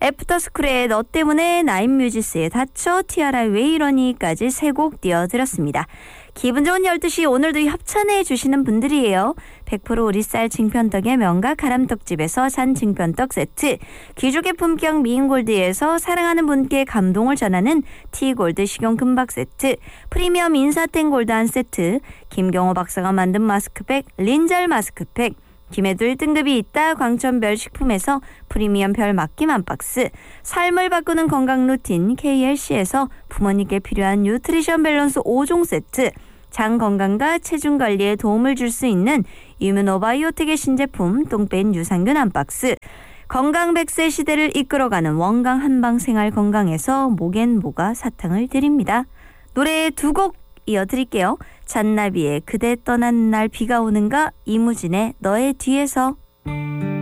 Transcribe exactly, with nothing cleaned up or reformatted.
애프터스쿨의 너 때문에, 나인뮤지스의 다쳐, 티아라의 왜 이러니까지 세 곡 띄워드렸습니다. 기분 좋은 열두 시 오늘도 협찬해 주시는 분들이에요. 백 퍼센트 우리쌀 징편떡의 명가 가람떡집에서 산 징편떡 세트, 귀족의 품격 미인골드에서 사랑하는 분께 감동을 전하는 티골드 식용 금박 세트, 프리미엄 인사땡 골드 한 세트, 김경호 박사가 만든 마스크팩 린잘 마스크팩, 김해둘 등급이 있다 광천별 식품에서 프리미엄 별 맡김 한 박스, 삶을 바꾸는 건강 루틴 케이엘씨에서 부모님께 필요한 뉴트리션 밸런스 오 종 세트, 장 건강과 체중 관리에 도움을 줄 수 있는 이뮤노바이오텍의 신제품 똥뺀 유산균 한 박스, 건강 백 세 시대를 이끌어가는 원강 한방 생활 건강에서 목앤모가 사탕을 드립니다. 노래 두 곡 이어드릴게요. 잔나비의 그대 떠난 날 비가 오는가, 이무진의 너의 뒤에서.